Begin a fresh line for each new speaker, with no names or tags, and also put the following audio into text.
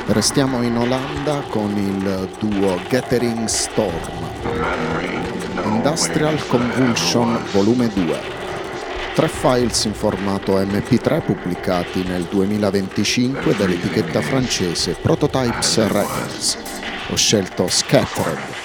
Restiamo in Olanda con il duo Gathering Storm, Industrial Convulsion Volume 2. 3 files in formato MP3 pubblicati nel 2025 dall'etichetta francese Prototypes Records. Ho scelto Scattered,